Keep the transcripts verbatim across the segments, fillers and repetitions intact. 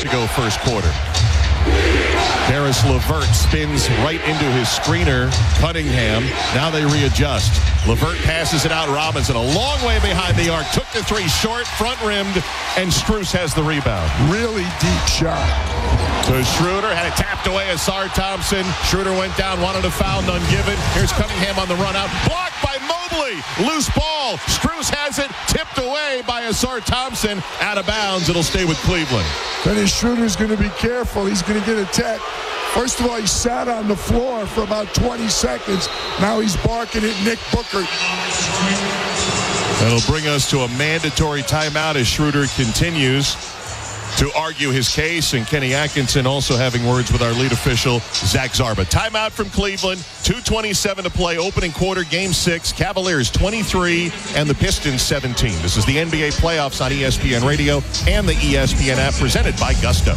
to go first quarter. Caris LeVert spins right into his screener, Cunningham. Now they readjust. LeVert passes it out. Robinson a long way behind the arc. Took the three short, front rimmed, and Strus has the rebound. Really deep shot. To Schroeder, had it tapped away. Asar Thompson. Schroeder went down, wanted a foul, none given. Here's Cunningham on the run out. Blocked by Mobley. Loose ball. Strus has it, tipped away by Asar Thompson. Out of bounds. It'll stay with Cleveland. Dennis Schroeder's going to be careful. He's going to get a tech. First of all, he sat on the floor for about twenty seconds. Now he's barking at Nick Booker. That'll bring us to a mandatory timeout as Schroeder continues to argue his case, and Kenny Atkinson also having words with our lead official, Zach Zarba. Timeout from Cleveland, two twenty-seven to play, opening quarter, game six. Cavaliers twenty-three and the Pistons seventeen. This is the N B A playoffs on E S P N Radio and the E S P N app, presented by Gusto.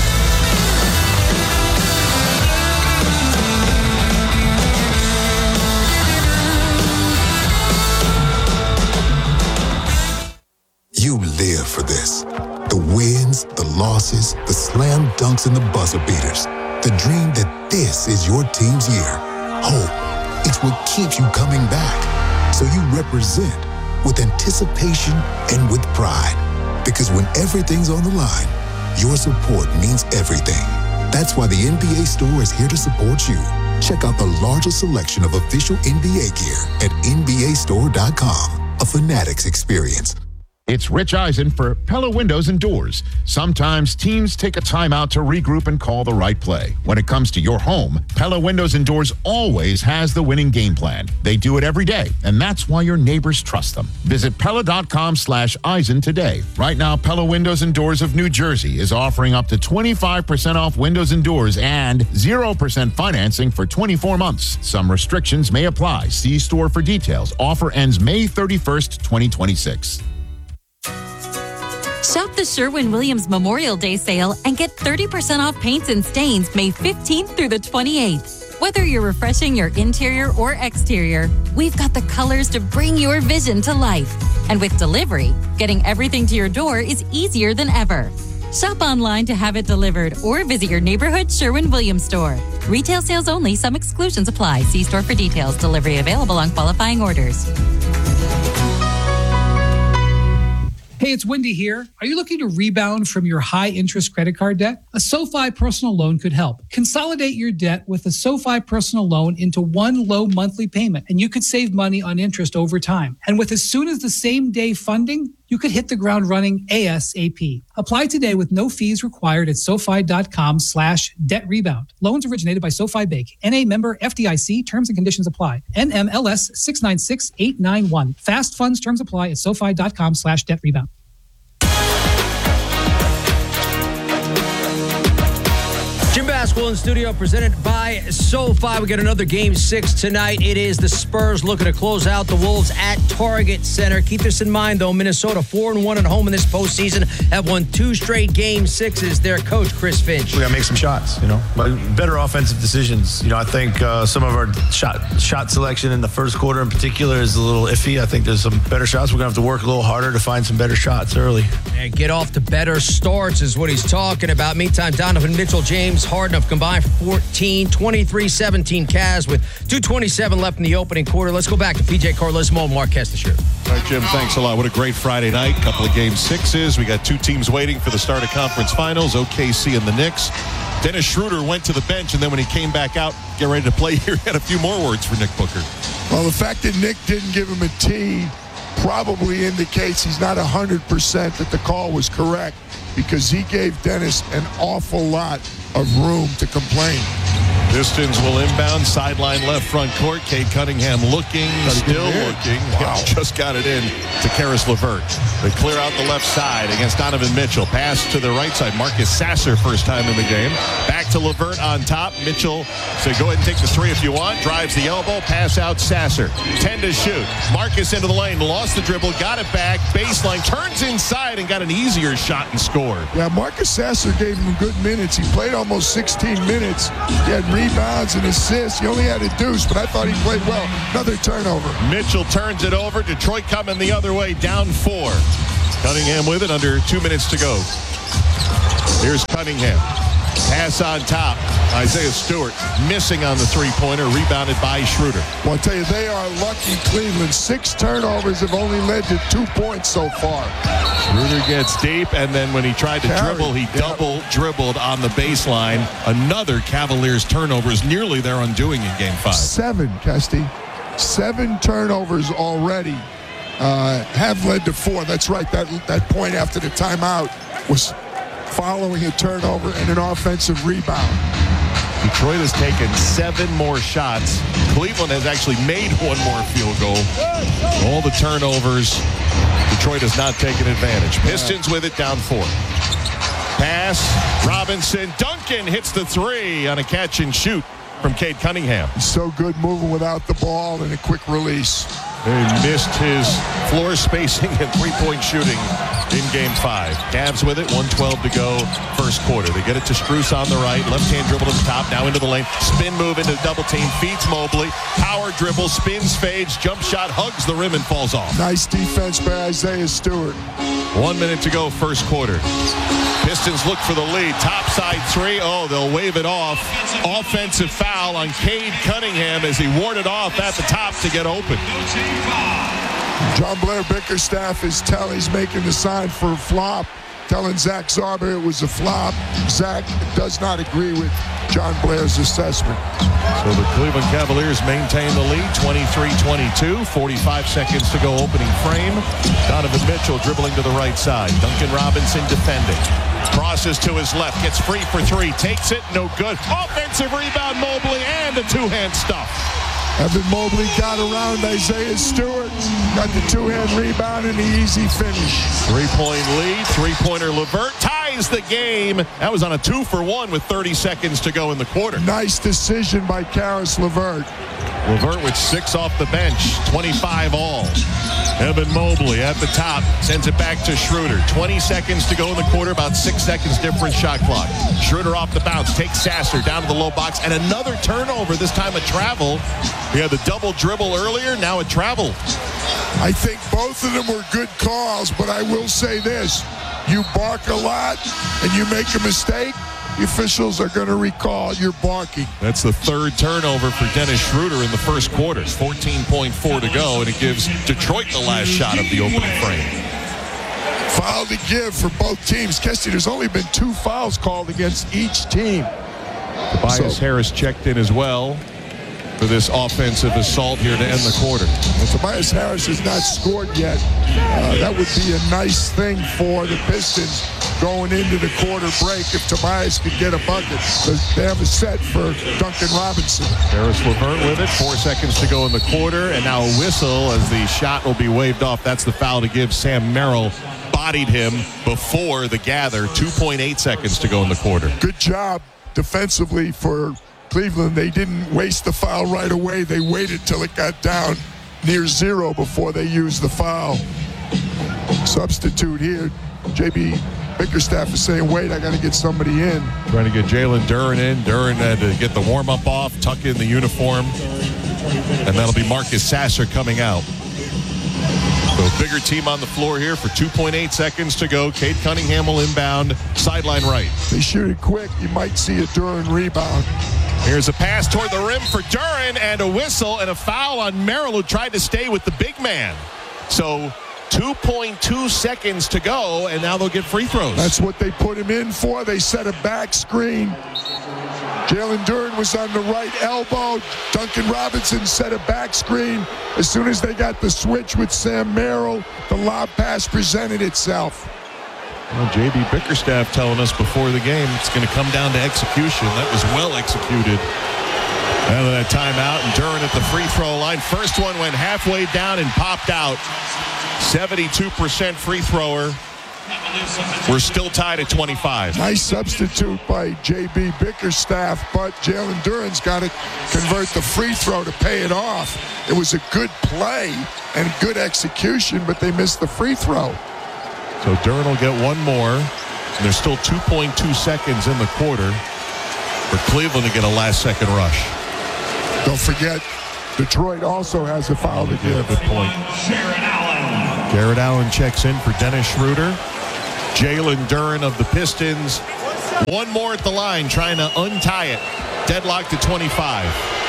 You live for this. The wins, the losses, the slam dunks, and the buzzer beaters. The dream that this is your team's year. Hope, it's what keeps you coming back. So you represent with anticipation and with pride. Because when everything's on the line, your support means everything. That's why the N B A store is here to support you. Check out the largest selection of official N B A gear at N B A store dot com. A Fanatics experience. It's Rich Eisen for Pella Windows and Doors. Sometimes teams take a timeout to regroup and call the right play. When it comes to your home, Pella Windows and Doors always has the winning game plan. They do it every day, and that's why your neighbors trust them. Visit Pella.com slash Eisen today. Right now, Pella Windows and Doors of New Jersey is offering up to twenty-five percent off windows and doors and zero percent financing for twenty-four months. Some restrictions may apply. See store for details. Offer ends May thirty-first, twenty twenty-six. Shop the Sherwin-Williams Memorial Day sale and get thirty percent off paints and stains May fifteenth through the twenty-eighth. Whether you're refreshing your interior or exterior, we've got the colors to bring your vision to life. And with delivery, getting everything to your door is easier than ever. Shop online to have it delivered or visit your neighborhood Sherwin-Williams store. Retail sales only. Some exclusions apply. See store for details. Delivery available on qualifying orders. Hey, it's Wendy here. Are you looking to rebound from your high-interest credit card debt? A SoFi personal loan could help. Consolidate your debt with a SoFi personal loan into one low monthly payment, and you could save money on interest over time. And with as soon as the same day funding, you could hit the ground running ASAP. Apply today with no fees required at SoFi.com slash debt rebound. Loans originated by SoFi Bank. N A member F D I C. Terms and conditions apply. N M L S six nine six eight nine one. Fast funds terms apply at SoFi.com slash debt rebound. Jim Basketball in studio, presented by SoFi. We got another game six tonight. It is the Spurs looking to close out the Wolves at Target Center. Keep this in mind, though. Minnesota four and one at home in this postseason, have won two straight game sixes. Their coach, Chris Finch. We got to make some shots, you know. Better offensive decisions. You know, I think uh, some of our shot shot selection in the first quarter in particular is a little iffy. I think there's some better shots. We're going to have to work a little harder to find some better shots early. And get off to better starts is what he's talking about. Meantime, Donovan Mitchell, James Harden have combined for fourteen, twenty-three seventeen Cavs with two twenty-seven left in the opening quarter. Let's go back to P J Carlesimo and Mark Kestecher. All right, Jim, thanks a lot. What a great Friday night. Couple of game sixes. We got two teams waiting for the start of conference finals, O K C and the Knicks. Dennis Schroeder went to the bench, and then when he came back out, get ready to play here, he had a few more words for Nick Booker. Well, the fact that Nick didn't give him a T probably indicates he's not one hundred percent that the call was correct, because he gave Dennis an awful lot of room to complain. Pistons will inbound, sideline left front court. Cade Cunningham looking, still looking. Wow. Just got it in to Caris LeVert. They clear out the left side against Donovan Mitchell. Pass to the right side. Marcus Sasser, first time in the game. Back to LeVert on top. Mitchell said, go ahead and take the three if you want. Drives the elbow. Pass out Sasser. ten to shoot. Marcus into the lane. Lost the dribble. Got it back. Baseline. Turns inside and got an easier shot and scored. Yeah, Marcus Sasser gave him good minutes. He played almost sixteen minutes. He had rebounds and assists. He only had a deuce, but I thought he played well. Another turnover. Mitchell turns it over. Detroit coming the other way, down four. Cunningham with it, under two minutes to go. Here's Cunningham. Pass on top. Isaiah Stewart missing on the three-pointer, rebounded by Schroeder. Well, I'll tell you, they are lucky, Cleveland. Six turnovers have only led to two points so far. Schroeder gets deep, and then when he tried to Carry. dribble, he Yeah. double dribbled on the baseline. Another Cavaliers turnover is nearly their undoing in Game five. Seven, Kesty. Seven turnovers already uh, have led to four. That's right. That, that point after the timeout was following a turnover and an offensive rebound. Detroit has taken seven more shots. Cleveland has actually made one more field goal. All the turnovers, Detroit has not taken advantage. Pistons with it, down four. Pass, Robinson. Duncan hits the three on a catch and shoot from Cade Cunningham. He's so good moving without the ball and a quick release. He missed his floor spacing and three-point shooting in Game five. Cavs with it, one twelve to go, first quarter. They get it to Strus on the right, left-hand dribble to the top, now into the lane. Spin move into the double team, feeds Mobley. Power dribble, spins, fades, jump shot, hugs the rim and falls off. Nice defense by Isaiah Stewart. One minute to go, first quarter. Pistons look for the lead. Topside three. Oh, they'll wave it off. Offensive foul on Cade Cunningham as he warded off at the top to get open. John Blair Bickerstaff is telling, he's making the sign for a flop, telling Zach Zarber it was a flop. Zach does not agree with John Blair's assessment. So the Cleveland Cavaliers maintain the lead, twenty-three twenty-two, forty-five seconds to go, opening frame. Donovan Mitchell dribbling to the right side. Duncan Robinson defending. Crosses to his left, gets free for three, takes it, no good. Offensive rebound, Mobley, and a two-hand stuff. Evan Mobley got around Isaiah Stewart, got the two-hand rebound and the easy finish. Three-point lead, three-pointer LeVert ties the game. That was on a two-for-one with thirty seconds to go in the quarter. Nice decision by Karis LeVert. LeVert with six off the bench, twenty-five all. Evan Mobley at the top, sends it back to Schroeder. twenty seconds to go in the quarter, about six seconds different shot clock. Schroeder off the bounce, takes Sasser down to the low box, and another turnover, this time a travel. He had the double dribble earlier, now a travel. I think both of them were good calls, but I will say this. You bark a lot and you make a mistake, the officials are going to recall your barking. That's the third turnover for Dennis Schroeder in the first quarter. fourteen point four to go, and it gives Detroit the last shot of the opening frame. Foul to give for both teams. Kesty, there's only been two fouls called against each team. Tobias So- Harris checked in as well for this offensive assault here to end the quarter. Well, Tobias Harris has not scored yet. Uh, that would be a nice thing for the Pistons going into the quarter break if Tobias could get a bucket. But they have a set for Duncan Robinson. Harris LeVert with it. Four seconds to go in the quarter, and now a whistle as the shot will be waved off. That's the foul to give. Sam Merrill bodied him before the gather. two point eight seconds to go in the quarter. Good job defensively for Cleveland. They didn't waste the foul right away. They waited till it got down near zero before they used the foul. Substitute here. J B Bickerstaff is saying, wait, I got to get somebody in. Trying to get Jalen Duren in. Duren had to get the warm-up off, tuck in the uniform, and that'll be Marcus Sasser coming out. So a bigger team on the floor here for two point eight seconds to go. Cade Cunningham will inbound, sideline right. They shoot it quick. You might see a Duren rebound. Here's a pass toward the rim for Duren, and a whistle and a foul on Merrill, who tried to stay with the big man. So two point two seconds to go, and now they'll get free throws. That's what they put him in for. They set a back screen. Jalen Duren was on the right elbow. Duncan Robinson set a back screen. As soon as they got the switch with Sam Merrill, the lob pass presented itself. Well, J B Bickerstaff telling us before the game it's going to come down to execution. That was well executed. Out of that timeout, and Duren at the free throw line. First one went halfway down and popped out. seventy-two percent free thrower. We're still tied at twenty-five. Nice substitute by J B Bickerstaff, but Jalen Duren's got to convert the free throw to pay it off. It was a good play and good execution, but they missed the free throw. So Duren will get one more. And there's still two point two seconds in the quarter for Cleveland to get a last-second rush. Don't forget, Detroit also has a foul to give. Good point. Jared Allen checks in for Dennis Schroeder. Jalen Duren of the Pistons One more at the line, trying to untie it. Deadlocked at twenty-five.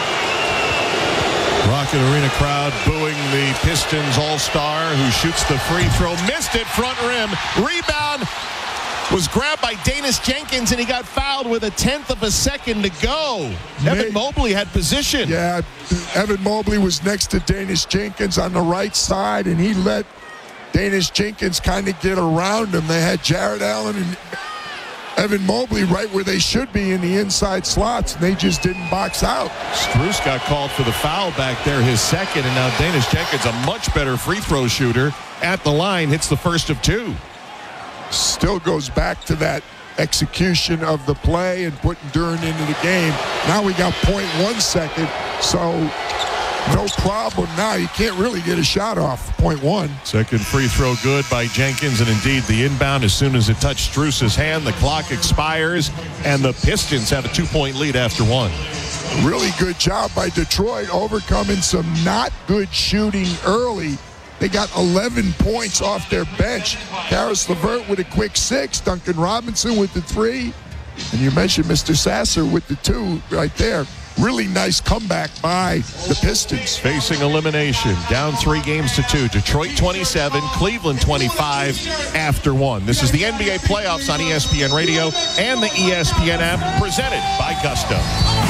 Rocket Arena crowd booing the Pistons All-Star who shoots the free throw. Missed it, front rim. Rebound was grabbed by Danis Jenkins, and he got fouled with a tenth of a second to go. Evan Mobley had position. Yeah, Evan Mobley was next to Danis Jenkins on the right side, and he let Danis Jenkins kind of get around him. They had Jared Allen and Evan Mobley right where they should be in the inside slots, and they just didn't box out. Strus got called for the foul back there, his second, and now Danis Jenkins, a much better free throw shooter, at the line, hits the first of two. Still goes back to that execution of the play and putting Duren into the game. Now we got point one second, so no problem now. You can't really get a shot off point one. Second free throw good by Jenkins, and indeed the inbound as soon as it touched Strus's hand, the clock expires, and the Pistons have a two-point lead after one. Really good job by Detroit overcoming some not good shooting early. They got eleven points off their bench. Karis LeVert with a quick six. Duncan Robinson with the three. And you mentioned Mister Sasser with the two right there. Really nice comeback by the Pistons. Facing elimination, down three games to two. Detroit twenty-seven, Cleveland twenty-five after one. This is the N B A playoffs on E S P N Radio and the E S P N app, presented by Gusto.